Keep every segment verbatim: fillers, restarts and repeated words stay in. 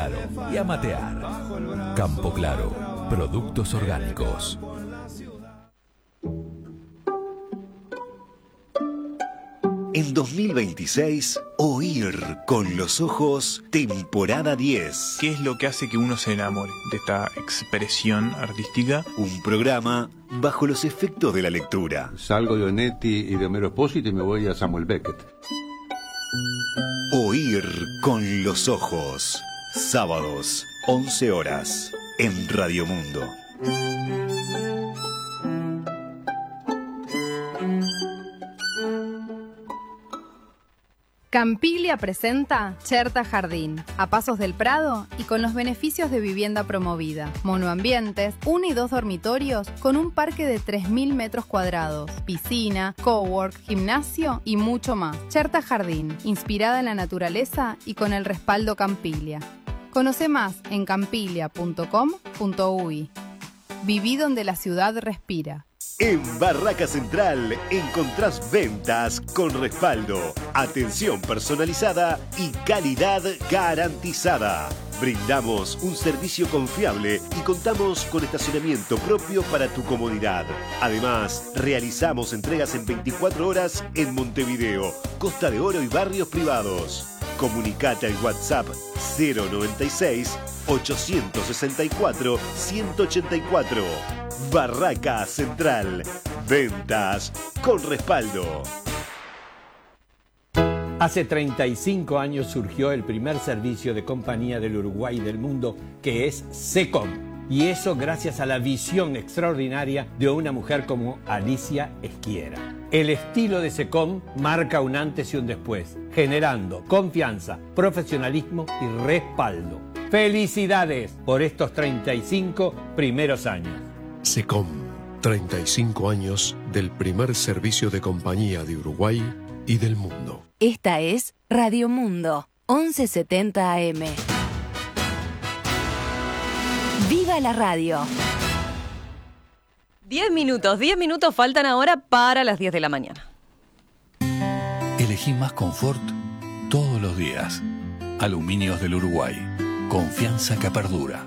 y a matear. Campo Claro, productos orgánicos. En dos mil veintiséis, Oír con los ojos, temporada diez. ¿Qué es lo que hace que uno se enamore de esta expresión artística? Un programa bajo los efectos de la lectura. Salgo de Onetti y de Homero Espósito y me voy a Samuel Beckett. Oír con los ojos. Sábados, once horas, en Radio Mundo. Campiglia presenta Cherta Jardín, a pasos del Prado y con los beneficios de vivienda promovida. Monoambientes, uno y dos dormitorios con un parque de tres mil metros cuadrados, piscina, cowork, gimnasio y mucho más. Cherta Jardín, inspirada en la naturaleza y con el respaldo Campiglia. Conoce más en campiglia punto com punto uy. Viví donde la ciudad respira. En Barraca Central encontrás ventas con respaldo, atención personalizada y calidad garantizada. Brindamos un servicio confiable y contamos con estacionamiento propio para tu comodidad. Además, realizamos entregas en veinticuatro horas en Montevideo, Costa de Oro y barrios privados. Comunicate al WhatsApp cero noventa y seis, ochocientos sesenta y cuatro, ciento ochenta y cuatro. Barraca Central. Ventas con respaldo. Hace treinta y cinco años surgió el primer servicio de compañía del Uruguay y del mundo, que es SECOM. Y eso gracias a la visión extraordinaria de una mujer como Alicia Esquiera. El estilo de SECOM marca un antes y un después, generando confianza, profesionalismo y respaldo. ¡Felicidades por estos treinta y cinco primeros años! SECOM, treinta y cinco años del primer servicio de compañía de Uruguay y del mundo. Esta es Radio Mundo, once setenta A M. ¡Viva la radio! Diez minutos, diez minutos faltan ahora para las diez de la mañana. Elegí más confort todos los días. Aluminios del Uruguay. Confianza que perdura.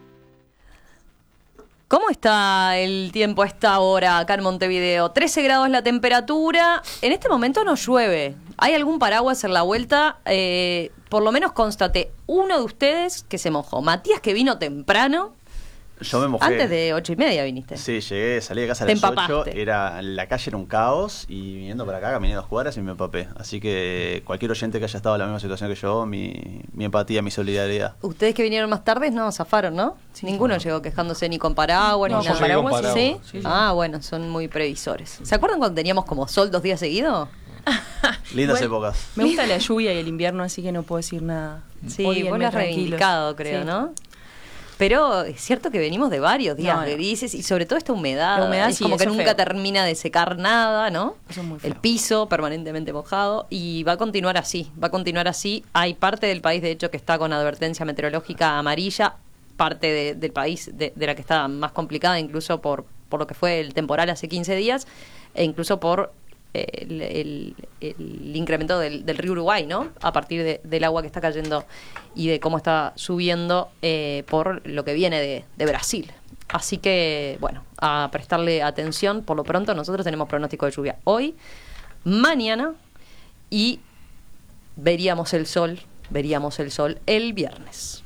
¿Cómo está el tiempo a esta hora acá en Montevideo? trece grados la temperatura. En este momento no llueve. ¿Hay algún paraguas en la vuelta? Eh, por lo menos constaté uno de ustedes que se mojó. Matías, que vino temprano. Yo me mojé. Antes de ocho y media viniste. Sí, llegué, salí de casa a las ocho. Era, la calle era un caos y viniendo para acá, caminé dos cuadras y me empapé. Así que cualquier oyente que haya estado en la misma situación que yo, mi, mi empatía, mi solidaridad. Ustedes que vinieron más tarde no zafaron, ¿no? Sí, Ninguno no. llegó quejándose ni con paraguas no, ni nada. ¿Paraguas? Paraguas, ¿sí? Sí, sí. Ah, bueno, son muy previsores. ¿Se acuerdan cuando teníamos como sol dos días seguidos? Lindas bueno, épocas. Me gusta la lluvia y el invierno, así que no puedo decir nada. Sí, vos lo has reivindicado, creo, sí. ¿no? Pero es cierto que venimos de varios días no, de grises y sobre todo esta humedad. La humedad es sí, como que nunca feo. termina de secar nada, ¿no? Eso es muy feo. El piso permanentemente mojado y va a continuar así, va a continuar así. Hay parte del país, de hecho, que está con advertencia meteorológica amarilla, parte de, del país de, de la que está más complicada, incluso por, por lo que fue el temporal hace quince días, e incluso por el, el, el incremento del, del río Uruguay, ¿no? A partir de, del agua que está cayendo y de cómo está subiendo eh, por lo que viene de, de Brasil. Así que, bueno, a prestarle atención. Por lo pronto nosotros tenemos pronóstico de lluvia hoy, mañana y veríamos el sol, veríamos el sol el viernes.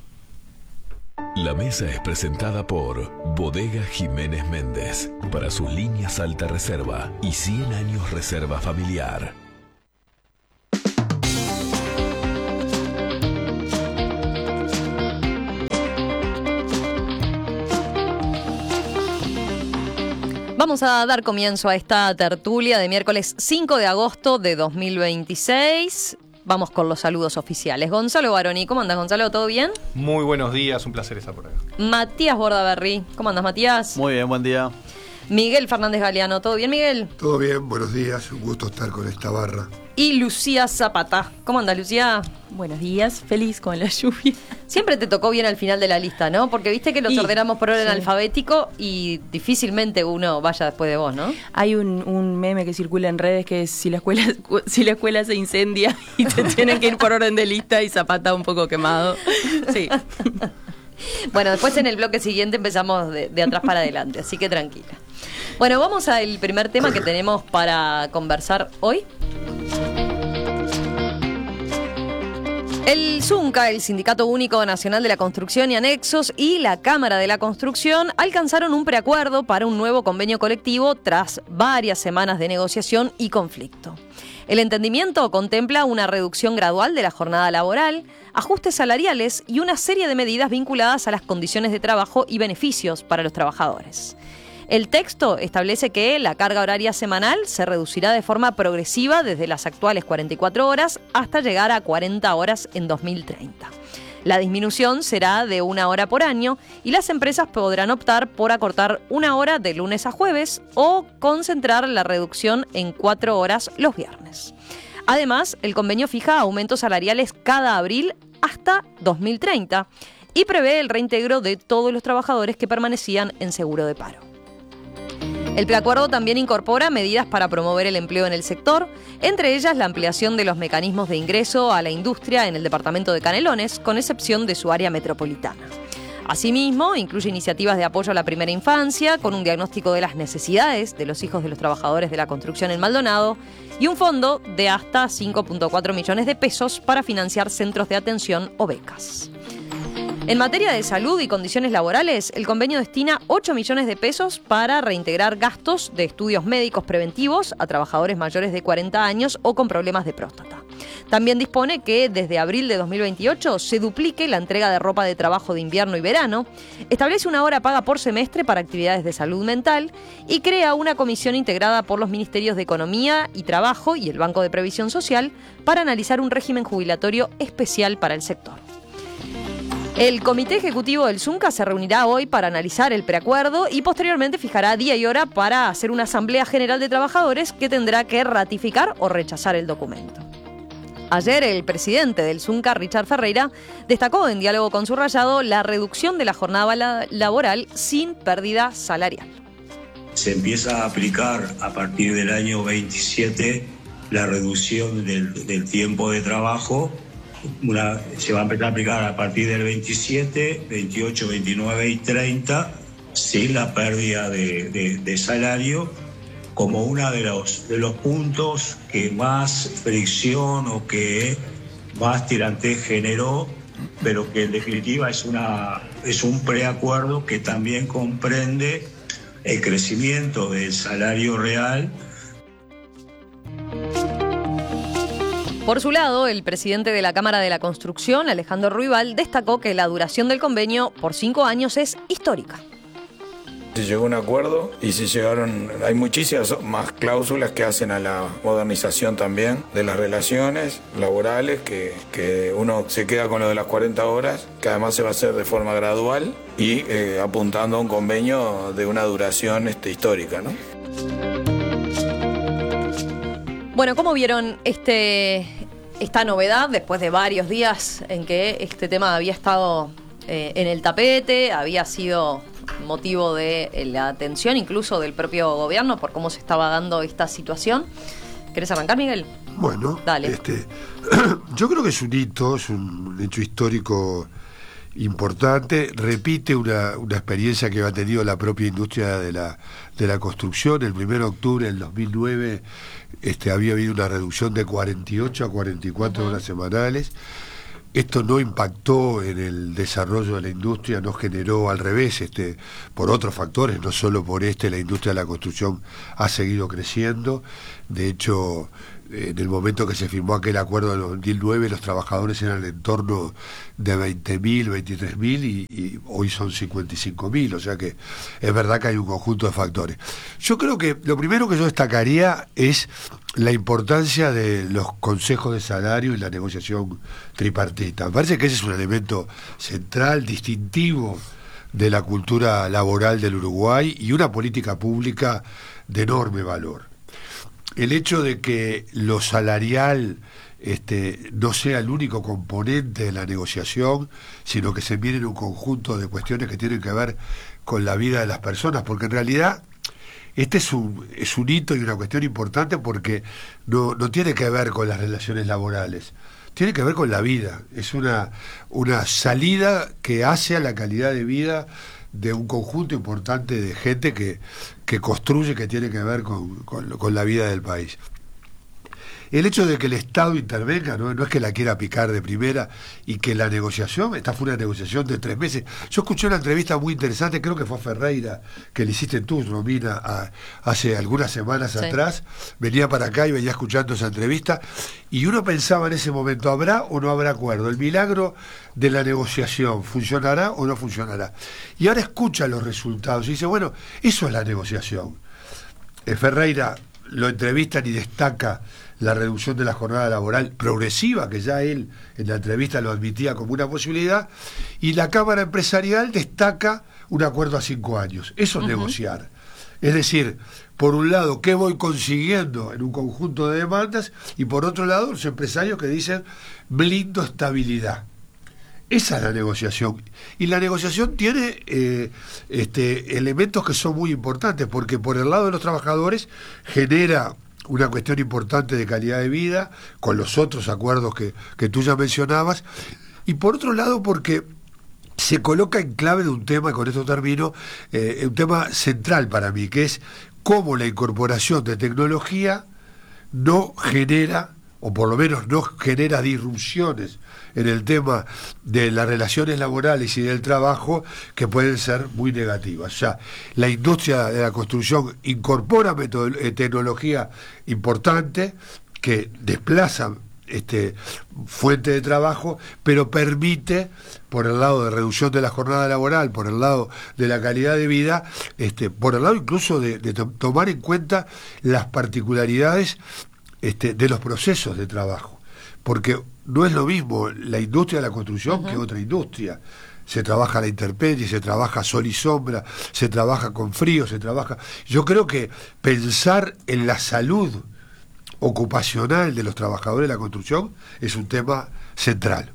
La mesa es presentada por Bodega Jiménez Méndez, para sus líneas alta reserva y cien años reserva familiar. Vamos a dar comienzo a esta tertulia de miércoles cinco de agosto de dos mil veintiséis. Vamos con los saludos oficiales. Gonzalo Baroni, ¿cómo andas, Gonzalo? ¿Todo bien? Muy buenos días, un placer estar por acá. Matías Bordaberry, ¿cómo andas, Matías? Muy bien, buen día. Miguel Fernández Galeano, ¿todo bien, Miguel? Todo bien, buenos días, un gusto estar con esta barra. y Lucía Zapata. ¿Cómo andas, Lucía? Buenos días, feliz con la lluvia. Siempre te tocó bien al final de la lista, ¿no? Porque viste que los y, ordenamos por orden sí. alfabético y difícilmente uno vaya después de vos, ¿no? Hay un, un meme que circula en redes que es si la escuela si la escuela se incendia y te tienen que ir por orden de lista y Zapata un poco quemado. Sí. Bueno, después en el bloque siguiente empezamos de, de atrás para adelante, así que tranquila. Bueno, vamos al primer tema que tenemos para conversar hoy. El ZUNCA, el Sindicato Único Nacional de la Construcción y Anexos, y la Cámara de la Construcción alcanzaron un preacuerdo para un nuevo convenio colectivo tras varias semanas de negociación y conflicto. El entendimiento contempla una reducción gradual de la jornada laboral, ajustes salariales y una serie de medidas vinculadas a las condiciones de trabajo y beneficios para los trabajadores. El texto establece que la carga horaria semanal se reducirá de forma progresiva desde las actuales cuarenta y cuatro horas hasta llegar a cuarenta horas en dos mil treinta. La disminución será de una hora por año y las empresas podrán optar por acortar una hora de lunes a jueves o concentrar la reducción en cuatro horas los viernes. Además, el convenio fija aumentos salariales cada abril hasta dos mil treinta y prevé el reintegro de todos los trabajadores que permanecían en seguro de paro. El preacuerdo también incorpora medidas para promover el empleo en el sector, entre ellas la ampliación de los mecanismos de ingreso a la industria en el departamento de Canelones, con excepción de su área metropolitana. Asimismo, incluye iniciativas de apoyo a la primera infancia, con un diagnóstico de las necesidades de los hijos de los trabajadores de la construcción en Maldonado, y un fondo de hasta cinco punto cuatro millones de pesos para financiar centros de atención o becas. En materia de salud y condiciones laborales, el convenio destina ocho millones de pesos para reintegrar gastos de estudios médicos preventivos a trabajadores mayores de cuarenta años o con problemas de próstata. También dispone que desde abril de dos mil veintiocho se duplique la entrega de ropa de trabajo de invierno y verano, establece una hora paga por semestre para actividades de salud mental y crea una comisión integrada por los Ministerios de Economía y Trabajo y el Banco de Previsión Social para analizar un régimen jubilatorio especial para el sector. El Comité Ejecutivo del ZUNCA se reunirá hoy para analizar el preacuerdo y posteriormente fijará día y hora para hacer una asamblea general de trabajadores que tendrá que ratificar o rechazar el documento. Ayer el presidente del ZUNCA, Richard Ferreira, destacó en diálogo con Subrayado la reducción de la jornada laboral sin pérdida salarial. Se empieza a aplicar a partir del año veintisiete la reducción del, del tiempo de trabajo. Una, se va a empezar a aplicar a partir del veintisiete, veintiocho, veintinueve y treinta sin la pérdida de, de, de salario, como uno de los, de los puntos que más fricción o que más tirantez generó, pero que en definitiva es, una, es un preacuerdo que también comprende el crecimiento del salario real. Por su lado, el presidente de la Cámara de la Construcción, Alejandro Ruibal, destacó que la duración del convenio por cinco años es histórica. Se llegó a un acuerdo y se llegaron, hay muchísimas más cláusulas que hacen a la modernización también de las relaciones laborales, que, que uno se queda con lo de las cuarenta horas, que además se va a hacer de forma gradual y eh, apuntando a un convenio de una duración este, histórica, ¿no? Bueno, ¿cómo vieron este, esta novedad después de varios días en que este tema había estado eh, en el tapete, había sido motivo de la atención incluso del propio gobierno por cómo se estaba dando esta situación? ¿Querés arrancar, Miguel? Bueno, dale. Este, yo creo que es un hito, es un hecho histórico importante, repite una, una experiencia que ha tenido la propia industria de la, de la construcción. El primero de octubre del dos mil nueve este, había habido una reducción de cuarenta y ocho a cuarenta y cuatro uh-huh. horas semanales. Esto no impactó en el desarrollo de la industria, no generó, al revés, este, por otros factores, no solo por este, la industria de la construcción ha seguido creciendo. De hecho, en el momento que se firmó aquel acuerdo de dos mil nueve, los trabajadores eran en torno de veinte mil, veintitrés mil y, y hoy son cincuenta y cinco mil, o sea que es verdad que hay un conjunto de factores. Yo creo que lo primero que yo destacaría es la importancia de los consejos de salario y la negociación tripartita. Me parece que ese es un elemento central, distintivo de la cultura laboral del Uruguay y una política pública de enorme valor. el hecho de que lo salarial este, no sea el único componente de la negociación, sino que se mire en un conjunto de cuestiones que tienen que ver con la vida de las personas, porque en realidad este es un, es un hito y una cuestión importante porque no, no tiene que ver con las relaciones laborales, tiene que ver con la vida, es una, una salida que hace a la calidad de vida de un conjunto importante de gente que, que construye, que tiene que ver con, con, con la vida del país. El hecho de que el Estado intervenga, ¿no? no es que la quiera picar de primera, y que la negociación, esta fue una negociación de tres meses. Yo escuché una entrevista muy interesante, creo que fue a Ferreira, que le hiciste tú, Romina, a, hace algunas semanas sí. atrás, venía para acá y venía escuchando esa entrevista, y uno pensaba en ese momento, ¿habrá o no habrá acuerdo? El milagro de la negociación, ¿funcionará o no funcionará? Y ahora escucha los resultados y dice, bueno, eso es la negociación. Eh, Ferreira lo entrevistan y destaca la reducción de la jornada laboral progresiva, que ya él en la entrevista lo admitía como una posibilidad, y la Cámara Empresarial destaca un acuerdo a cinco años. Eso es uh-huh. negociar. Es decir, por un lado, ¿qué voy consiguiendo en un conjunto de demandas? Y por otro lado, los empresarios que dicen, blindo estabilidad. Esa es la negociación. Y la negociación tiene eh, este, elementos que son muy importantes, porque por el lado de los trabajadores genera una cuestión importante de calidad de vida, con los otros acuerdos que, que tú ya mencionabas, y por otro lado porque se coloca en clave de un tema, y con esto termino, eh, un tema central para mí, que es cómo la incorporación de tecnología no genera, o por lo menos no genera disrupciones en el tema de las relaciones laborales y del trabajo que pueden ser muy negativas. O sea, la industria de la construcción incorpora metod- eh, tecnología importante que desplaza este, fuente de trabajo, pero permite, por el lado de reducción de la jornada laboral, por el lado de la calidad de vida, este, por el lado incluso de, de to- tomar en cuenta las particularidades este, de los procesos de trabajo. Porque no es lo mismo la industria de la construcción uh-huh. que otra industria. Se trabaja a la intemperie, se trabaja a sol y sombra, se trabaja con frío, se trabaja... Yo creo que pensar en la salud ocupacional de los trabajadores de la construcción es un tema central.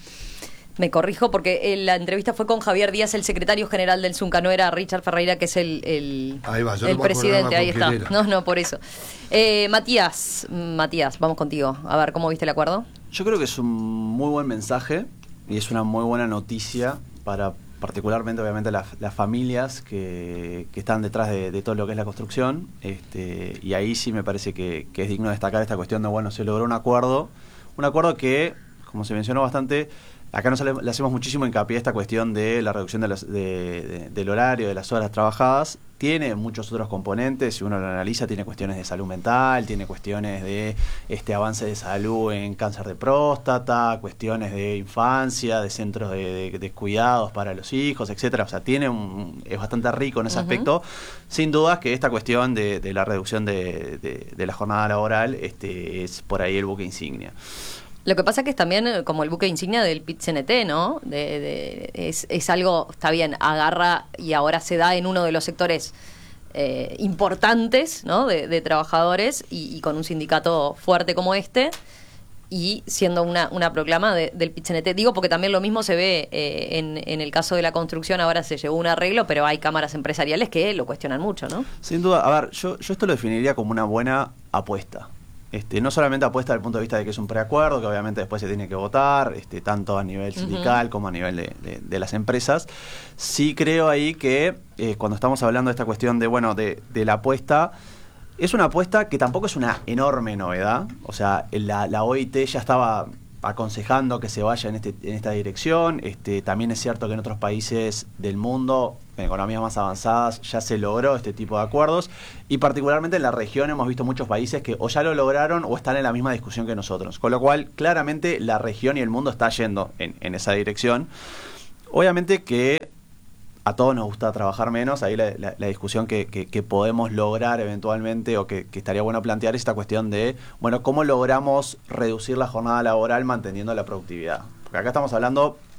Me corrijo porque la entrevista fue con Javier Díaz, el secretario general del Zunca, no era Richard Ferreira, que es el, el, ahí va, el no presidente, ahí está. No, no, por eso. Eh, Matías, Matías, vamos contigo. A ver, ¿cómo viste el acuerdo? Yo creo que es un muy buen mensaje y es una muy buena noticia para particularmente, obviamente, las, las familias que, que están detrás de, de todo lo que es la construcción. Este, y ahí sí me parece que, que es digno destacar esta cuestión de, bueno, se logró un acuerdo, un acuerdo que, como se mencionó bastante, acá nos le hacemos muchísimo hincapié a esta cuestión de la reducción de las, de, de, del horario, de las horas trabajadas. Tiene muchos otros componentes, si uno lo analiza, tiene cuestiones de salud mental, tiene cuestiones de este avance de salud en cáncer de próstata, cuestiones de infancia, de centros de, de, de cuidados para los hijos, etcétera. O sea, tiene un, es bastante rico en ese uh-huh. aspecto. Sin dudas que esta cuestión de, de la reducción de, de, de la jornada laboral este, es por ahí el buque insignia. Lo que pasa que es también como el buque insignia del Pit-C N T, ¿no? De, de, es, es algo, está bien, agarra y ahora se da en uno de los sectores eh, importantes, ¿no? De, de trabajadores y, y con un sindicato fuerte como este y siendo una, una proclama de, del Pit-C N T. Digo porque también lo mismo se ve eh, en, en el caso de la construcción, ahora se llevó un arreglo, pero hay cámaras empresariales que lo cuestionan mucho, ¿no? Sin duda, a ver, yo, yo esto lo definiría como una buena apuesta. Este, no solamente apuesta desde el punto de vista de que es un preacuerdo, que obviamente después se tiene que votar, este, tanto a nivel sindical uh-huh. como a nivel de, de, de las empresas. Sí creo ahí que eh, cuando estamos hablando de esta cuestión de, bueno, de, de la apuesta, es una apuesta que tampoco es una enorme novedad. O sea, la, la O I T ya estaba aconsejando que se vaya en, este, en esta dirección. Este, también es cierto que en otros países del mundo, en economías más avanzadas, ya se logró este tipo de acuerdos y particularmente en la región hemos visto muchos países que o ya lo lograron o están en la misma discusión que nosotros, con lo cual claramente la región y el mundo está yendo en, en esa dirección. Obviamente que a todos nos gusta trabajar menos, ahí la, la, la discusión que, que, que podemos lograr eventualmente o que, que estaría bueno plantear es esta cuestión de, bueno, ¿cómo logramos reducir la jornada laboral manteniendo la productividad? Porque acá estamos hablando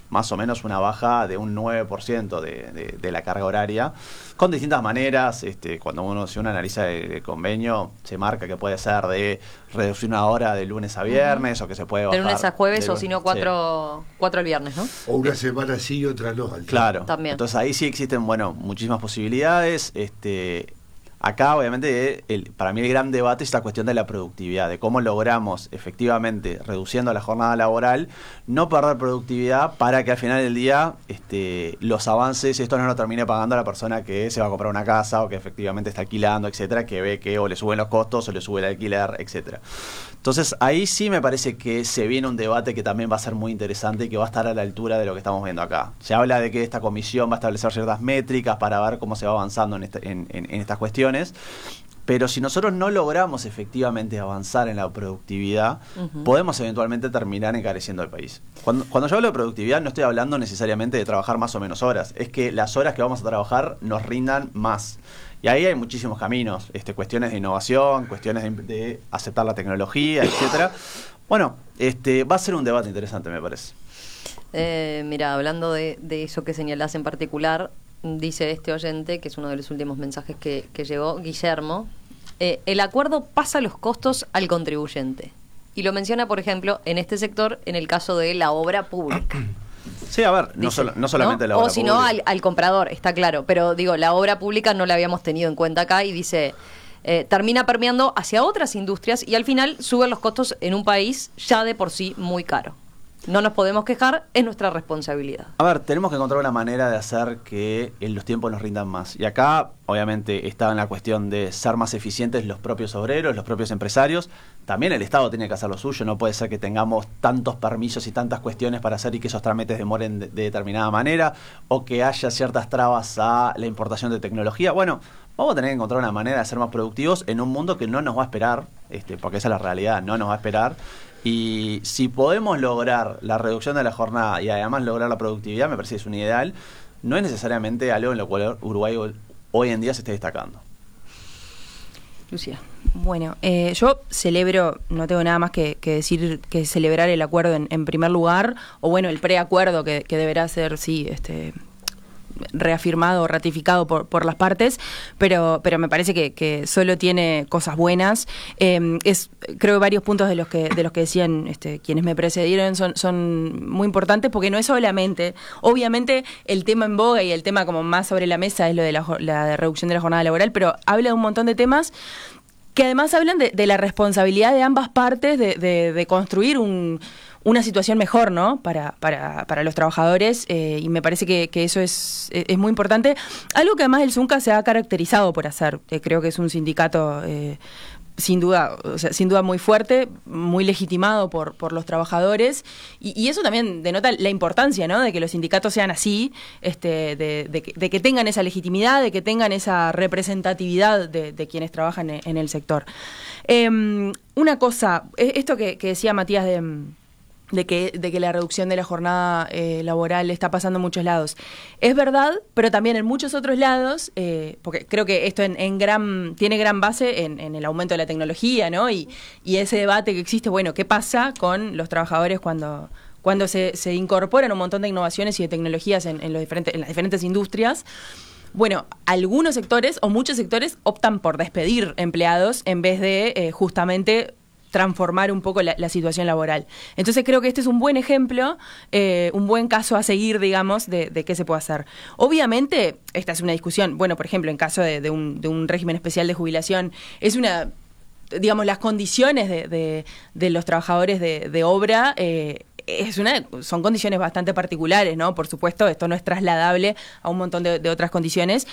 más o menos una baja de un nueve por ciento de, de, de la carga horaria, con distintas maneras. Este, cuando uno, si uno analiza el, el convenio, se marca que puede ser de reducir una hora de lunes a viernes, uh-huh. o que se puede bajar de lunes a jueves, de, o si no cuatro, sí. cuatro el viernes, ¿no? O una semana sí y otra no. Claro, también. Entonces ahí sí existen, bueno, muchísimas posibilidades. Este, acá obviamente el, para mí el gran debate es la cuestión de la productividad, de cómo logramos efectivamente, reduciendo la jornada laboral, no perder productividad para que al final del día este, los avances, esto no lo termine pagando a la persona que se va a comprar una casa o que efectivamente está alquilando, etcétera, que ve que o le suben los costos o le sube el alquiler, etcétera. Entonces ahí sí me parece que se viene un debate que también va a ser muy interesante y que va a estar a la altura de lo que estamos viendo acá. Se habla de que esta comisión va a establecer ciertas métricas para ver cómo se va avanzando en, este, en, en, en estas cuestiones, pero si nosotros no logramos efectivamente avanzar en la productividad, uh-huh. podemos eventualmente terminar encareciendo el país. Cuando, cuando yo hablo de productividad no estoy hablando necesariamente de trabajar más o menos horas, es que las horas que vamos a trabajar nos rindan más. Y ahí hay muchísimos caminos, este, cuestiones de innovación, cuestiones de, de aceptar la tecnología, etcétera. Bueno, este, va a ser un debate interesante, me parece. Eh, mira, hablando de, de eso que señalás en particular, dice este oyente, que es uno de los últimos mensajes que, que llegó, Guillermo, eh, el acuerdo pasa los costos al contribuyente. Y lo menciona, por ejemplo, en este sector, en el caso de la obra pública. Sí, a ver, no, Dice, solo, no solamente ¿no? la obra o si pública. no al, al comprador, está claro, pero digo, la obra pública no la habíamos tenido en cuenta acá y dice, eh, termina permeando hacia otras industrias y al final suben los costos en un país ya de por sí muy caro. No nos podemos quejar, es nuestra responsabilidad. A ver, tenemos que encontrar una manera de hacer que en los tiempos nos rindan más. Y acá, obviamente, está en la cuestión de ser más eficientes los propios obreros, los propios empresarios. También el Estado tiene que hacer lo suyo. No puede ser que tengamos tantos permisos y tantas cuestiones para hacer y que esos trámites demoren de, de determinada manera, o que haya ciertas trabas a la importación de tecnología. Bueno, vamos a tener que encontrar una manera de ser más productivos en un mundo que no nos va a esperar, este, porque esa es la realidad, no nos va a esperar. Y si podemos lograr la reducción de la jornada y además lograr la productividad, me parece que es un ideal. No es necesariamente algo en lo cual Uruguay hoy en día se esté destacando. Lucía. Bueno, eh, yo celebro, no tengo nada más que, que decir que celebrar el acuerdo en, en primer lugar, o bueno, el preacuerdo que, que deberá ser, sí, este... reafirmado o ratificado por, por las partes, pero pero me parece que, que solo tiene cosas buenas. Eh, es creo que varios puntos de los que de los que decían este, quienes me precedieron son, son muy importantes, porque no es solamente, obviamente el tema en boga y el tema como más sobre la mesa es lo de la, la de reducción de la jornada laboral, pero habla de un montón de temas que además hablan de, de la responsabilidad de ambas partes de, de, de construir un una situación mejor, ¿no? Para, para, para los trabajadores, eh, y me parece que, que eso es, es muy importante. Algo que además el Zunca se ha caracterizado por hacer. Eh, creo que es un sindicato eh, sin duda, o sea, sin duda muy fuerte, muy legitimado por, por los trabajadores, y, y eso también denota la importancia, ¿no? De que los sindicatos sean así, este, de, de, que, de que tengan esa legitimidad, de que tengan esa representatividad de, de quienes trabajan en, en el sector. Eh, una cosa, esto que, que decía Matías de... De que, de que la reducción de la jornada eh, laboral está pasando en muchos lados. Es verdad, pero también en muchos otros lados, eh, porque creo que esto en, en gran, tiene gran base en, en el aumento de la tecnología, ¿no? Y, y ese debate que existe, bueno, ¿qué pasa con los trabajadores cuando, cuando se, se incorporan un montón de innovaciones y de tecnologías en, en, los diferentes, en las diferentes industrias? Bueno, algunos sectores o muchos sectores optan por despedir empleados en vez de eh, justamente transformar un poco la, la situación laboral. Entonces creo que este es un buen ejemplo, eh, un buen caso a seguir, digamos, de, de qué se puede hacer. Obviamente, esta es una discusión, bueno, por ejemplo, en caso de, de, un, de un régimen especial de jubilación, es una, digamos, las condiciones de, de, de los trabajadores de, de obra, eh, es una, son condiciones bastante particulares, ¿no? Por supuesto, esto no es trasladable a un montón de, de otras condiciones.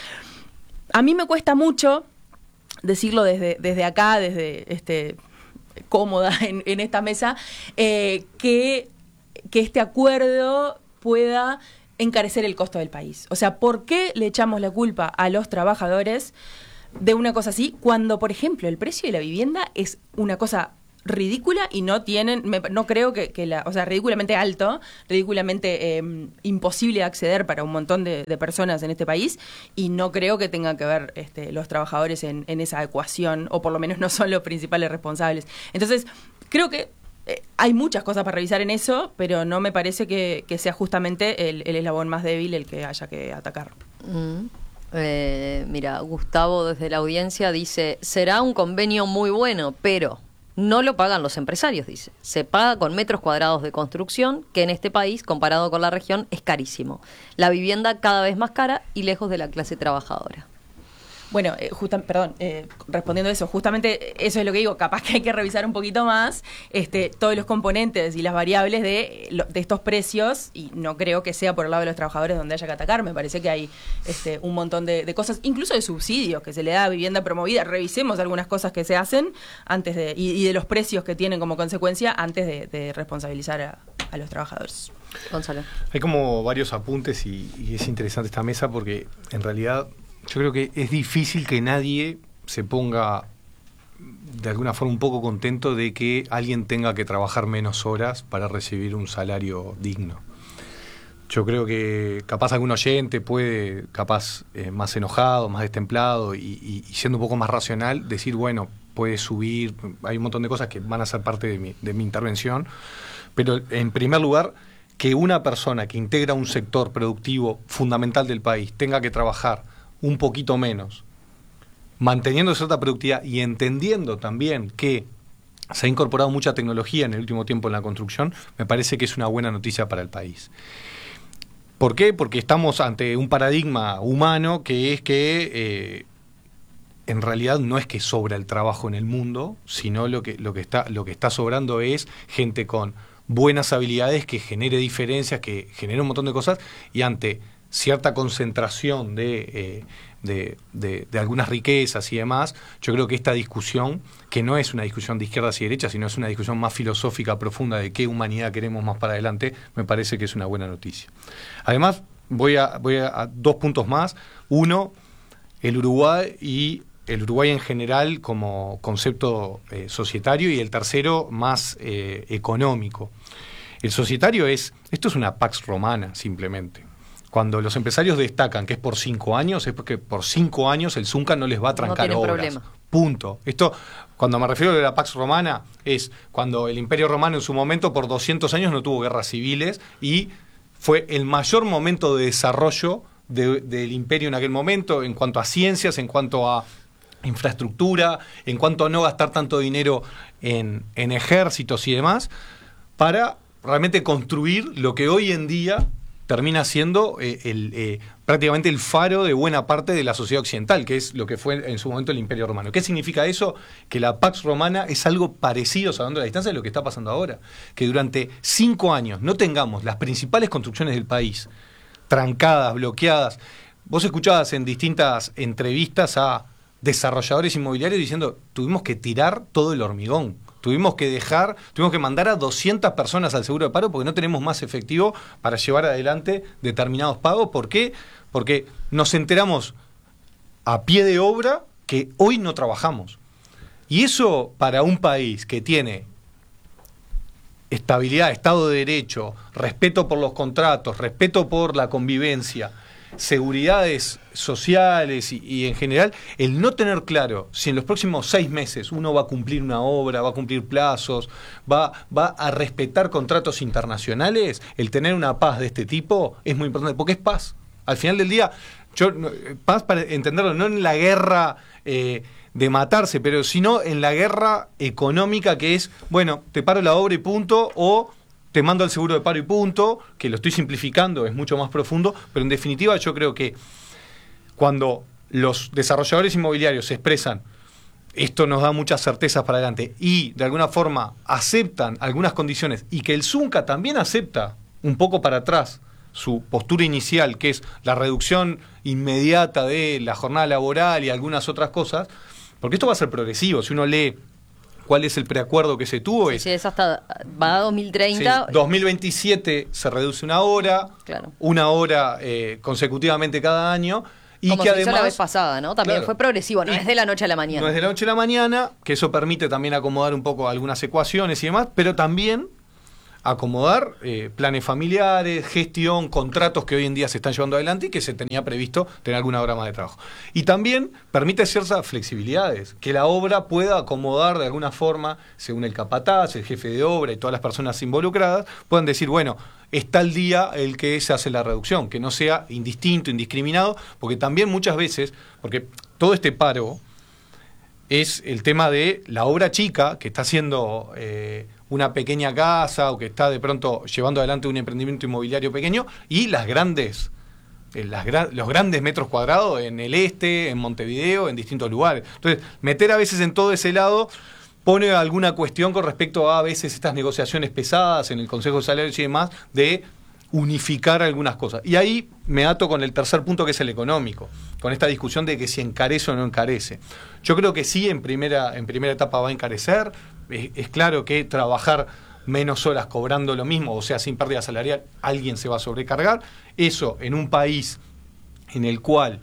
A mí me cuesta mucho decirlo desde, desde acá, desde este... cómoda en, en esta mesa, eh, que, que este acuerdo pueda encarecer el costo del país. O sea, ¿por qué le echamos la culpa a los trabajadores de una cosa así cuando, por ejemplo, el precio de la vivienda es una cosa ridícula y no tienen, me, no creo que, que la, o sea, ridículamente alto, ridículamente eh, imposible de acceder para un montón de, de personas en este país, y no creo que tengan que ver este, los trabajadores en, en esa ecuación, o por lo menos no son los principales responsables. Entonces, creo que eh, hay muchas cosas para revisar en eso, pero no me parece que, que sea justamente el, el eslabón más débil el que haya que atacar. Mm. Eh, mira, Gustavo desde la audiencia dice, será un convenio muy bueno, pero no lo pagan los empresarios, dice. Se paga con metros cuadrados de construcción, que en este país, comparado con la región, es carísimo. La vivienda cada vez más cara y lejos de la clase trabajadora. Bueno, eh, justa, perdón, eh, respondiendo a eso, justamente eso es lo que digo, capaz que hay que revisar un poquito más este, todos los componentes y las variables de, de estos precios, y no creo que sea por el lado de los trabajadores donde haya que atacar. Me parece que hay este, un montón de, de cosas, incluso de subsidios que se le da a vivienda promovida. Revisemos algunas cosas que se hacen antes de y, y de los precios que tienen como consecuencia antes de, de responsabilizar a, a los trabajadores. Gonzalo. Hay como varios apuntes y, y es interesante esta mesa porque en realidad yo creo que es difícil que nadie se ponga de alguna forma un poco contento de que alguien tenga que trabajar menos horas para recibir un salario digno. Yo creo que capaz algún oyente puede, capaz eh, más enojado, más destemplado y, y, y siendo un poco más racional, decir, bueno, puede subir, hay un montón de cosas que van a ser parte de mi, de mi intervención, pero en primer lugar, que una persona que integra un sector productivo fundamental del país tenga que trabajar un poquito menos, manteniendo cierta productividad y entendiendo también que se ha incorporado mucha tecnología en el último tiempo en la construcción, me parece que es una buena noticia para el país. ¿Por qué? Porque estamos ante un paradigma humano que es que eh, en realidad no es que sobra el trabajo en el mundo, sino lo que, lo que está, lo que está sobrando es gente con buenas habilidades que genere diferencias, que genere un montón de cosas, y ante cierta concentración de, eh, de, de, de algunas riquezas y demás, yo creo que esta discusión, que no es una discusión de izquierdas y derechas, sino es una discusión más filosófica, profunda, de qué humanidad queremos más para adelante, me parece que es una buena noticia. Además, voy a, voy a, a dos puntos más. Uno, el Uruguay y el Uruguay en general como concepto eh, societario, y el tercero, más eh, económico. El societario es, esto es una pax romana, simplemente. Cuando los empresarios destacan que es por cinco años, es porque por cinco años el Zunca no les va a trancar no obras. Problema. Punto. Esto, cuando me refiero a la Pax Romana, es cuando el Imperio Romano en su momento por doscientos años no tuvo guerras civiles y fue el mayor momento de desarrollo de, del imperio en aquel momento en cuanto a ciencias, en cuanto a infraestructura, en cuanto a no gastar tanto dinero en, en ejércitos y demás, para realmente construir lo que hoy en día termina siendo eh, el, eh, prácticamente el faro de buena parte de la sociedad occidental, que es lo que fue en su momento el Imperio Romano. ¿Qué significa eso? Que la Pax Romana es algo parecido, salvando la distancia, de lo que está pasando ahora. Que durante cinco años no tengamos las principales construcciones del país trancadas, bloqueadas. Vos escuchabas en distintas entrevistas a desarrolladores inmobiliarios diciendo, tuvimos que tirar todo el hormigón. Tuvimos que dejar, tuvimos que mandar a doscientas personas al seguro de paro porque no tenemos más efectivo para llevar adelante determinados pagos. ¿Por qué? Porque nos enteramos a pie de obra que hoy no trabajamos. Y eso para un país que tiene estabilidad, Estado de Derecho, respeto por los contratos, respeto por la convivencia, seguridades sociales y, y en general, el no tener claro si en los próximos seis meses uno va a cumplir una obra, va a cumplir plazos, va, va a respetar contratos internacionales, el tener una paz de este tipo es muy importante, porque es paz. Al final del día, yo paz para entenderlo, no en la guerra eh, de matarse, pero sino en la guerra económica, que es, bueno, te paro la obra y punto, o te mando al seguro de paro y punto, que lo estoy simplificando, es mucho más profundo, pero en definitiva yo creo que cuando los desarrolladores inmobiliarios se expresan, esto nos da muchas certezas para adelante, y de alguna forma aceptan algunas condiciones, y que el Zunca también acepta un poco para atrás su postura inicial, que es la reducción inmediata de la jornada laboral y algunas otras cosas, porque esto va a ser progresivo. Si uno lee cuál es el preacuerdo que se tuvo, sí, es... sí, es hasta... va a dos mil treinta... Sí, dos mil veintisiete se reduce una hora, claro. una hora eh, consecutivamente cada año, y como que se además... hizo la vez pasada, ¿no? También claro, fue progresivo, no y, es de la noche a la mañana. No es de la noche a la mañana, que eso permite también acomodar un poco algunas ecuaciones y demás, pero también acomodar eh, planes familiares, gestión, contratos que hoy en día se están llevando adelante y que se tenía previsto tener alguna hora más de trabajo. Y también permite ciertas flexibilidades, que la obra pueda acomodar de alguna forma, según el capataz, el jefe de obra y todas las personas involucradas, puedan decir, bueno, está el día el que se hace la reducción, que no sea indistinto, indiscriminado, porque también muchas veces, porque todo este paro es el tema de la obra chica que está haciendo eh, una pequeña casa o que está de pronto llevando adelante un emprendimiento inmobiliario pequeño y las grandes, eh, las gra- los grandes metros cuadrados en el este, en Montevideo, en distintos lugares. Entonces, meter a veces en todo ese lado pone alguna cuestión con respecto a a veces estas negociaciones pesadas en el Consejo de Salarios y demás de unificar algunas cosas. Y ahí me ato con el tercer punto, que es el económico, con esta discusión de que si encarece o no encarece. Yo creo que sí, en primera, en primera etapa va a encarecer. Es, es claro que trabajar menos horas cobrando lo mismo, o sea, sin pérdida salarial, alguien se va a sobrecargar. Eso en un país en el cual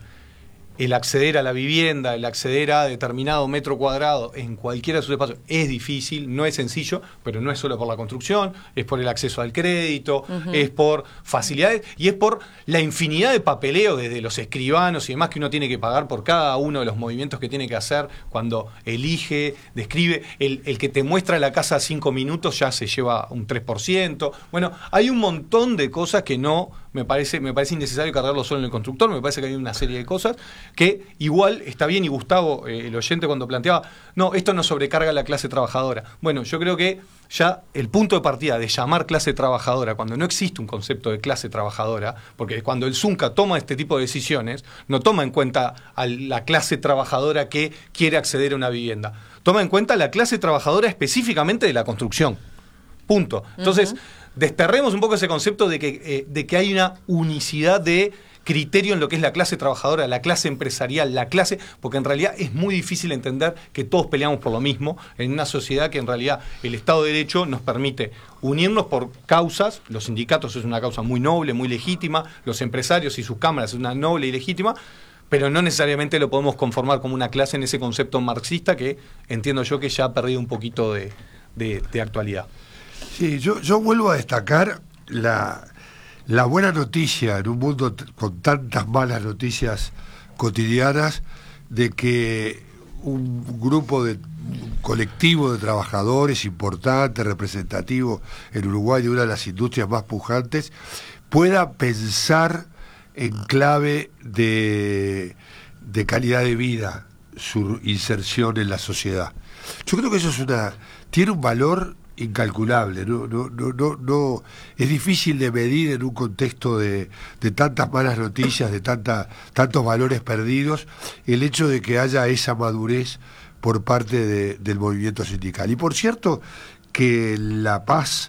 el acceder a la vivienda, el acceder a determinado metro cuadrado en cualquiera de sus espacios es difícil, no es sencillo, pero no es solo por la construcción, es por el acceso al crédito, uh-huh. es por facilidades y es por la infinidad de papeleo desde los escribanos y demás que uno tiene que pagar por cada uno de los movimientos que tiene que hacer cuando elige, describe. El, el que te muestra la casa a cinco minutos ya se lleva un tres por ciento. Bueno, hay un montón de cosas que no me parece, me parece innecesario cargarlo solo en el constructor, me parece que hay una serie de cosas que igual está bien, y Gustavo, eh, el oyente, cuando planteaba, no, esto no sobrecarga a la clase trabajadora. Bueno, yo creo que ya el punto de partida de llamar clase trabajadora, cuando no existe un concepto de clase trabajadora, porque cuando el Zunca toma este tipo de decisiones, no toma en cuenta a la clase trabajadora que quiere acceder a una vivienda, toma en cuenta la clase trabajadora específicamente de la construcción. Punto. Entonces, uh-huh. desterremos un poco ese concepto de que, eh, de que hay una unicidad de criterio en lo que es la clase trabajadora, la clase empresarial, la clase, porque en realidad es muy difícil entender que todos peleamos por lo mismo en una sociedad que en realidad el Estado de Derecho nos permite unirnos por causas. Los sindicatos es una causa muy noble, muy legítima, los empresarios y sus cámaras es una noble y legítima, pero no necesariamente lo podemos conformar como una clase en ese concepto marxista que entiendo yo que ya ha perdido un poquito de, de, de actualidad. Sí, yo, yo vuelvo a destacar la... La buena noticia en un mundo t- con tantas malas noticias cotidianas, de que un grupo de un colectivo de trabajadores importante, representativo en Uruguay de una de las industrias más pujantes, pueda pensar en clave de, de calidad de vida su inserción en la sociedad. Yo creo que eso es una tiene un valor incalculable, no, no, no, no, no es difícil de medir en un contexto de, de tantas malas noticias, de tanta, tantos valores perdidos, el hecho de que haya esa madurez por parte de, del movimiento sindical. Y por cierto que la paz,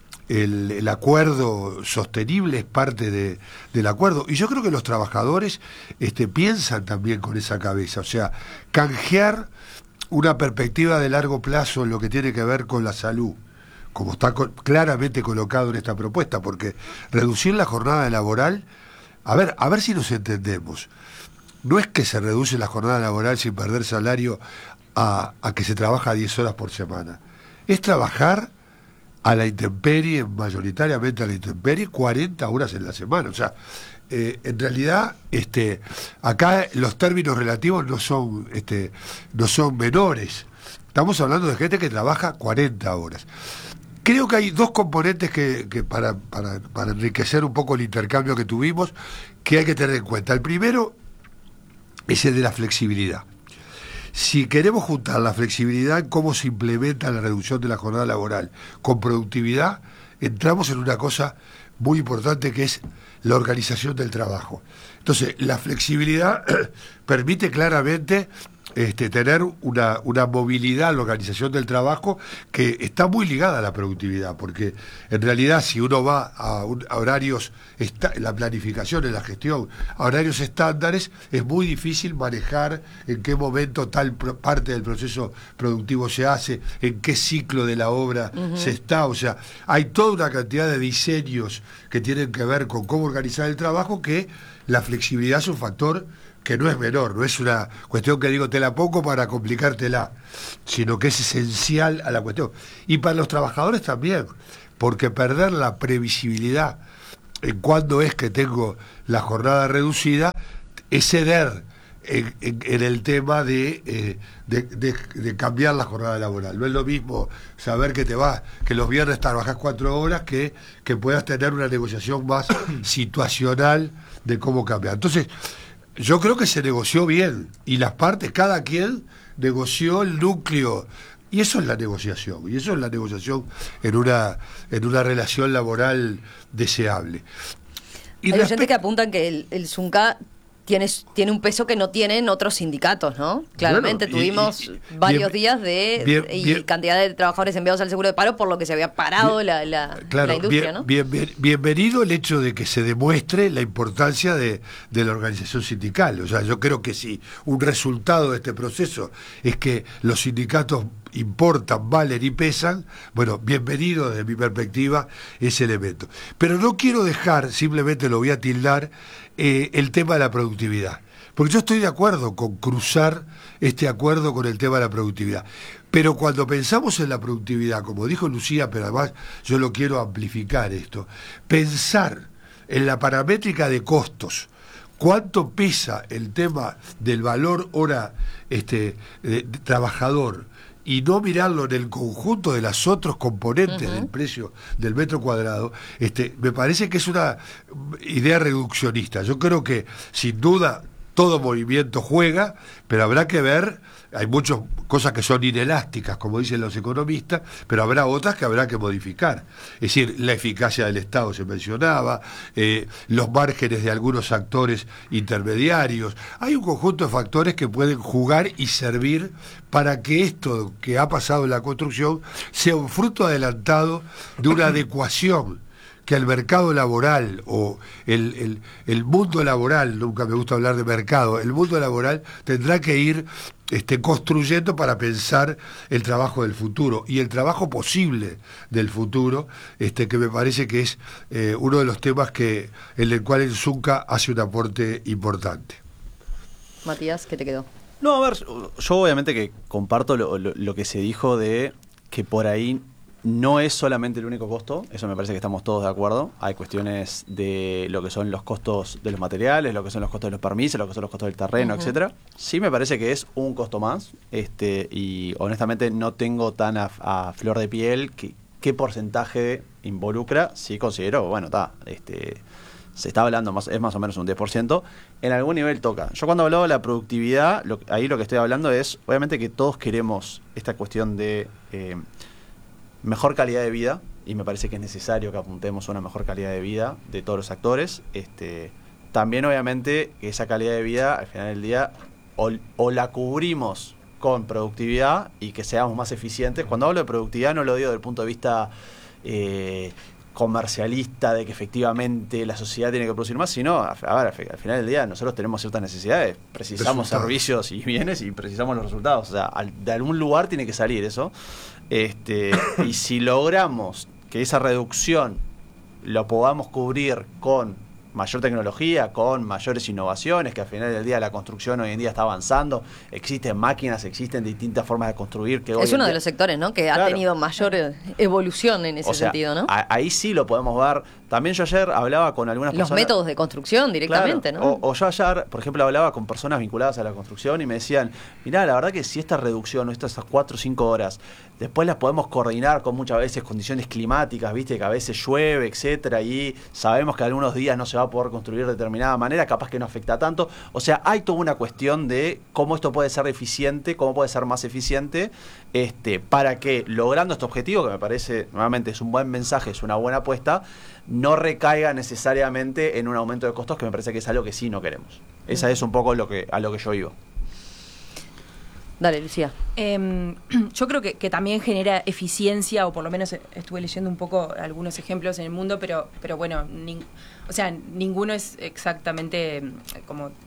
el, el acuerdo sostenible es parte de, del acuerdo, y yo creo que los trabajadores este, piensan también con esa cabeza, o sea, canjear una perspectiva de largo plazo en lo que tiene que ver con la salud, como está co- claramente colocado en esta propuesta, porque reducir la jornada laboral, a ver, a ver si nos entendemos, no es que se reduce la jornada laboral sin perder salario a, a que se trabaja diez horas por semana, es trabajar a la intemperie, mayoritariamente a la intemperie, cuarenta horas en la semana, o sea, Eh, en realidad, este, acá los términos relativos no son, este, no son menores. Estamos hablando de gente que trabaja cuarenta horas. Creo que hay dos componentes que, que para, para, para enriquecer un poco el intercambio que tuvimos, que hay que tener en cuenta. El primero es el de la flexibilidad. Si queremos juntar la flexibilidad en cómo se implementa la reducción de la jornada laboral con productividad, entramos en una cosa muy importante que es la organización del trabajo. Entonces, la flexibilidad permite claramente este, tener una, una movilidad en la organización del trabajo que está muy ligada a la productividad, porque en realidad si uno va a, un, a horarios, esta, en la planificación, en la gestión, a horarios estándares, es muy difícil manejar en qué momento tal pro, parte del proceso productivo se hace, en qué ciclo de la obra uh-huh. se está, o sea, hay toda una cantidad de diseños que tienen que ver con cómo organizar el trabajo, que la flexibilidad es un factor que no es menor, no es una cuestión que digo te la pongo para complicártela, sino que es esencial a la cuestión. Y para los trabajadores también, porque perder la previsibilidad en cuándo es que tengo la jornada reducida es ceder en, en, en el tema de, eh, de, de, de cambiar la jornada laboral. No es lo mismo saber que te vas, que los viernes trabajas cuatro horas, que, que puedas tener una negociación más situacional de cómo cambiar. Entonces, yo creo que se negoció bien, y las partes, cada quien negoció el núcleo, y eso es la negociación, y eso es la negociación en una, en una relación laboral deseable. Y hay gente que apuntan que el, el Zunca tiene, tiene un peso que no tienen otros sindicatos, ¿no? Claramente bueno, y, tuvimos y, y, varios bien, días de bien, y bien, cantidad de trabajadores enviados al seguro de paro por lo que se había parado bien, la, la, claro, la industria, bien, ¿no? Bien, bien, bienvenido el hecho de que se demuestre la importancia de, de la organización sindical. O sea, yo creo que si un resultado de este proceso es que los sindicatos importan, valen y pesan, bueno, bienvenido desde mi perspectiva ese elemento. Pero no quiero dejar, simplemente lo voy a tildar, eh, el tema de la productividad. Porque yo estoy de acuerdo con cruzar este acuerdo con el tema de la productividad. Pero cuando pensamos en la productividad, como dijo Lucía, pero además yo lo quiero amplificar esto, pensar en la paramétrica de costos, cuánto pesa el tema del valor hora este, de, de trabajador, y no mirarlo en el conjunto de los otros componentes uh-huh. del precio del metro cuadrado, este, me parece que es una idea reduccionista. Yo creo que, sin duda, todo movimiento juega, pero habrá que ver, hay muchas cosas que son inelásticas, como dicen los economistas, pero habrá otras que habrá que modificar. Es decir, la eficacia del Estado se mencionaba, eh, los márgenes de algunos actores intermediarios. Hay un conjunto de factores que pueden jugar y servir para que esto que ha pasado en la construcción sea un fruto adelantado de una adecuación que el mercado laboral o el, el, el mundo laboral, nunca me gusta hablar de mercado, el mundo laboral tendrá que ir este, construyendo para pensar el trabajo del futuro y el trabajo posible del futuro, este, que me parece que es eh, uno de los temas que en el cual el Zunca hace un aporte importante. Matías, ¿qué te quedó? No, a ver, yo obviamente que comparto lo, lo, lo que se dijo de que por ahí no es solamente el único costo, eso me parece que estamos todos de acuerdo. Hay cuestiones de lo que son los costos de los materiales, lo que son los costos de los permisos, lo que son los costos del terreno, uh-huh. etcétera. Sí me parece que es un costo más, este, y honestamente no tengo tan a, a flor de piel que, qué porcentaje involucra. Sí considero, bueno, está, este, se está hablando, más, es más o menos un diez por ciento, en algún nivel toca. Yo cuando hablaba de la productividad, lo, ahí lo que estoy hablando es, obviamente que todos queremos esta cuestión de Eh, mejor calidad de vida, y me parece que es necesario que apuntemos a una mejor calidad de vida de todos los actores. Este, también obviamente que esa calidad de vida al final del día o, o la cubrimos con productividad y que seamos más eficientes. Cuando hablo de productividad no lo digo desde el punto de vista eh, comercialista, de que efectivamente la sociedad tiene que producir más, sino, a, a ver, al final del día nosotros tenemos ciertas necesidades, precisamos resultados, servicios y bienes, y precisamos los resultados. O sea, al, de algún lugar tiene que salir eso. Este, y si logramos que esa reducción lo podamos cubrir con mayor tecnología, con mayores innovaciones, que al final del día la construcción hoy en día está avanzando, existen máquinas, existen distintas formas de construir. Que hoy es uno día, de los sectores, ¿no?, que claro, ha tenido mayor evolución en ese o sea, sentido, ¿no? A, ahí sí lo podemos ver. También yo ayer hablaba con algunas los personas... Los métodos de construcción directamente, claro, ¿no? O, o yo ayer, por ejemplo, hablaba con personas vinculadas a la construcción y me decían, mirá, la verdad que si esta reducción o estas cuatro o cinco horas, después las podemos coordinar con muchas veces condiciones climáticas, viste, que a veces llueve, etcétera, y sabemos que algunos días no se va a poder construir de determinada manera, capaz que no afecta tanto. O sea, hay toda una cuestión de cómo esto puede ser eficiente, cómo puede ser más eficiente, este, para que, logrando este objetivo, que me parece, nuevamente, es un buen mensaje, es una buena apuesta, no recaiga necesariamente en un aumento de costos, que me parece que es algo que sí no queremos. Esa es un poco lo que, a lo que yo iba. Dale, Lucía. Eh, yo creo que, que también genera eficiencia, o por lo menos estuve leyendo un poco algunos ejemplos en el mundo, pero, pero bueno, nin, o sea, ninguno es exactamente como eh,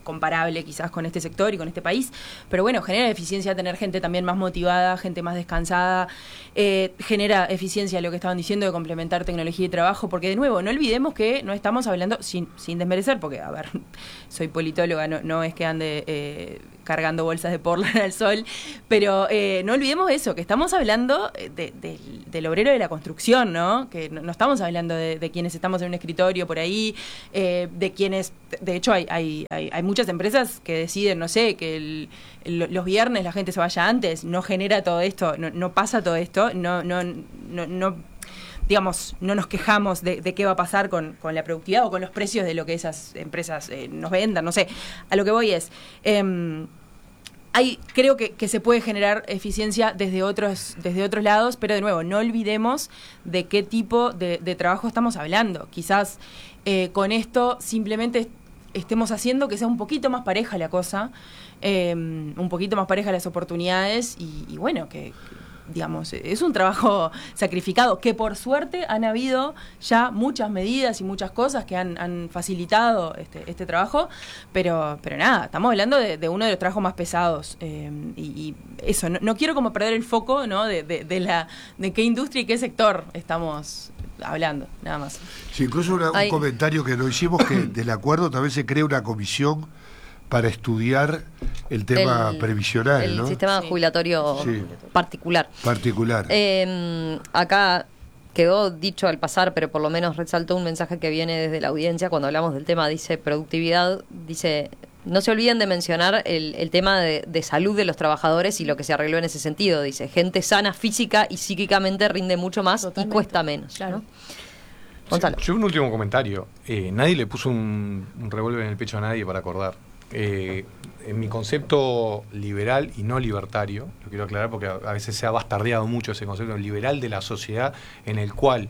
comparable quizás con este sector y con este país, pero bueno, genera eficiencia tener gente también más motivada, gente más descansada, eh, genera eficiencia lo que estaban diciendo de complementar tecnología y trabajo, porque de nuevo, no olvidemos que no estamos hablando, sin, sin desmerecer, porque a ver, soy politóloga, no, no es que ande eh, cargando bolsas de Portland al sol, pero eh, no olvidemos eso, que estamos hablando de, de, del obrero de la construcción, ¿no? Que no, no estamos hablando de, de quienes estamos en un escritorio por ahí, eh, de quienes, de hecho hay, hay, hay, hay muchas empresas que deciden, no sé, que el, el, los viernes la gente se vaya antes, no genera todo esto, no, no pasa todo esto, no, no, no, no digamos, no nos quejamos de, de qué va a pasar con, con la productividad o con los precios de lo que esas empresas eh, nos vendan, no sé. A lo que voy es, eh, hay, creo que, que se puede generar eficiencia desde otros, desde otros lados, pero de nuevo, no olvidemos de qué tipo de, de trabajo estamos hablando. Quizás eh, con esto simplemente estemos haciendo que sea un poquito más pareja la cosa, eh, un poquito más pareja las oportunidades y, y bueno, que... digamos, es un trabajo sacrificado, que por suerte han habido ya muchas medidas y muchas cosas que han, han facilitado este, este trabajo, pero pero nada, estamos hablando de, de uno de los trabajos más pesados eh, y, y eso, no, no quiero como perder el foco, ¿no? de, de, de la de qué industria y qué sector estamos hablando, nada más. Sí, incluso una, un comentario que nos hicimos, que del acuerdo también se crea una comisión para estudiar el tema el, previsional, el ¿no? El sistema sí. jubilatorio sí. particular. Particular. Eh, acá quedó dicho al pasar, pero por lo menos resaltó un mensaje que viene desde la audiencia cuando hablamos del tema, dice productividad, dice, no se olviden de mencionar el, el tema de, de salud de los trabajadores y lo que se arregló en ese sentido, dice, gente sana física y psíquicamente rinde mucho más Totalmente. y cuesta menos. Claro. Gonzalo. Sí, yo un último comentario, eh, nadie le puso un, un revólver en el pecho a nadie para acordar. Eh, en mi concepto liberal y no libertario, lo quiero aclarar porque a, a veces se ha bastardeado mucho ese concepto liberal de la sociedad, en el cual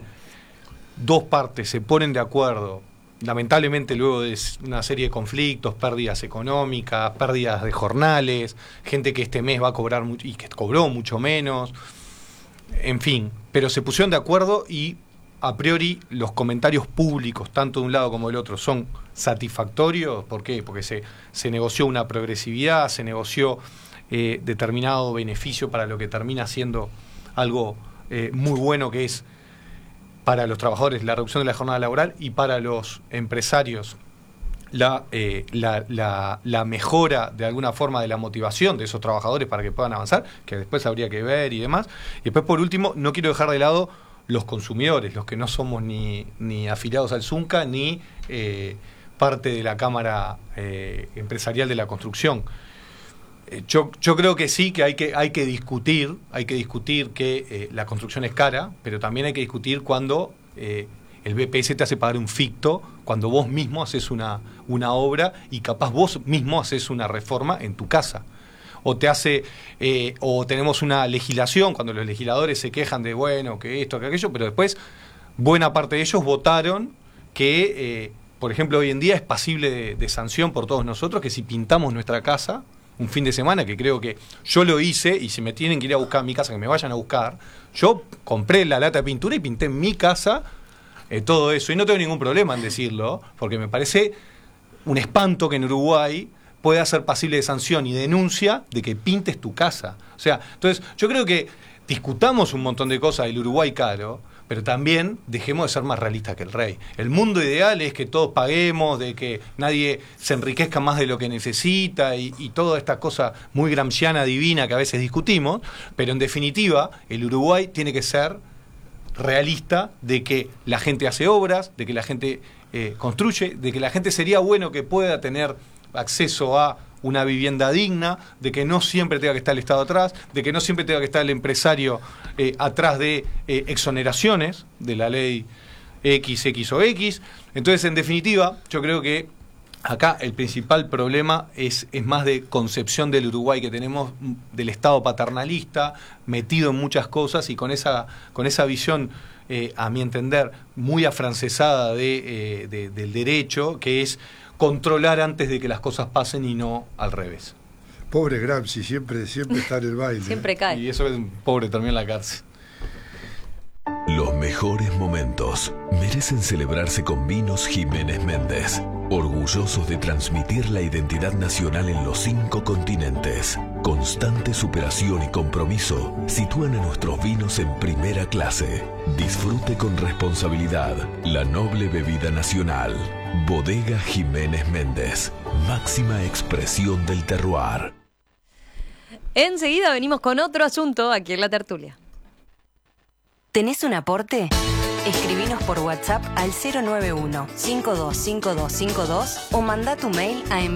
dos partes se ponen de acuerdo, lamentablemente luego de una serie de conflictos, pérdidas económicas, pérdidas de jornales, gente que este mes va a cobrar mucho, y que cobró mucho menos, en fin, pero se pusieron de acuerdo y a priori los comentarios públicos, tanto de un lado como del otro, son satisfactorios. ¿Por qué? Porque se, se negoció una progresividad, se negoció eh, determinado beneficio para lo que termina siendo algo eh, muy bueno, que es para los trabajadores la reducción de la jornada laboral y para los empresarios la, eh, la, la, la mejora de alguna forma de la motivación de esos trabajadores para que puedan avanzar, que después habría que ver y demás. Y después, por último, no quiero dejar de lado los consumidores, los que no somos ni, ni afiliados al Zunca ni eh, parte de la Cámara eh, Empresarial de la Construcción. Eh, yo, yo creo que sí, que hay que, hay que discutir, hay que discutir que eh, la construcción es cara, pero también hay que discutir cuando eh, el B P S te hace pagar un ficto, cuando vos mismo haces una, una obra y capaz vos mismo haces una reforma en tu casa. O te hace, eh, o tenemos una legislación, cuando los legisladores se quejan de, bueno, que esto, que aquello, pero después buena parte de ellos votaron que, eh, por ejemplo, hoy en día es pasible de, de sanción por todos nosotros, que si pintamos nuestra casa un fin de semana, que creo que yo lo hice, y si me tienen que ir a buscar a mi casa, que me vayan a buscar, yo compré la lata de pintura y pinté en mi casa eh, todo eso, y no tengo ningún problema en decirlo, porque me parece un espanto que en Uruguay puede ser pasible de sanción y denuncia de que pintes tu casa. O sea, entonces yo creo que discutamos un montón de cosas del Uruguay caro, pero también dejemos de ser más realistas que el rey. El mundo ideal es que todos paguemos, de que nadie se enriquezca más de lo que necesita y, y toda esta cosa muy gramsciana, divina que a veces discutimos, pero en definitiva el Uruguay tiene que ser realista de que la gente hace obras, de que la gente eh, construye, de que la gente sería bueno que pueda tener acceso a una vivienda digna, de que no siempre tenga que estar el Estado atrás, de que no siempre tenga que estar el empresario eh, atrás de eh, exoneraciones de la ley X, X o X. Entonces, en definitiva, yo creo que acá el principal problema es, es más de concepción del Uruguay que tenemos, del Estado paternalista, metido en muchas cosas y con esa, con esa visión, eh, a mi entender, muy afrancesada de, eh, de, del derecho, que es controlar antes de que las cosas pasen y no al revés. Pobre Gramsci, siempre, siempre está en el baile. Siempre cae. Y eso es un pobre también en la cárcel. Los mejores momentos merecen celebrarse con Vinos Jiménez Méndez. Orgullosos de transmitir la identidad nacional en los cinco continentes. Constante superación y compromiso sitúan a nuestros vinos en primera clase. Disfrute con responsabilidad la noble bebida nacional. Bodega Jiménez Méndez. Máxima expresión del terroir. Enseguida venimos con otro asunto aquí en La Tertulia. ¿Tenés un aporte? Escribinos por WhatsApp al cero nueve uno, cinco dos cinco dos cinco dos o mandá tu mail a